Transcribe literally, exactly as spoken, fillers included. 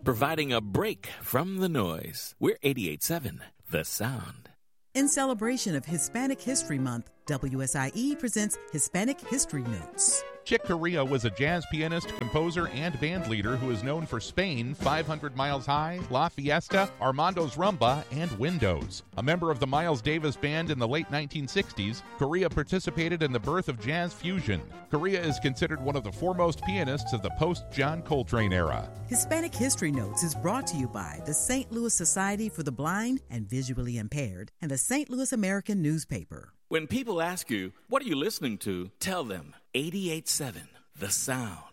providing a break from the noise. We're eighty-eight point seven, The Sound. In celebration of Hispanic History Month, W S I E presents Hispanic History Notes. Chick Corea was a jazz pianist, composer, and band leader who is known for Spain, five hundred Miles High, La Fiesta, Armando's Rumba, and Windows. A member of the Miles Davis Band in the late nineteen sixties, Corea participated in the birth of jazz fusion. Corea is considered one of the foremost pianists of the post-John Coltrane era. Hispanic History Notes is brought to you by the Saint Louis Society for the Blind and Visually Impaired and the Saint Louis American Newspaper. When people ask you, what are you listening to? Tell them eighty-eight point seven, The Sound.